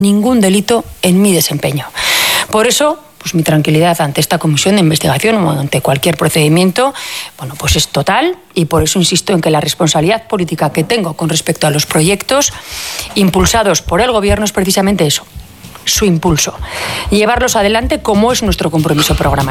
ningún delito en mi desempeño. Por eso, pues mi tranquilidad ante esta comisión de investigación o ante cualquier procedimiento, bueno, pues es total, y por eso insisto en que la responsabilidad política que tengo con respecto a los proyectos impulsados por el Gobierno es precisamente eso, su impulso, llevarlos adelante como es nuestro compromiso programático.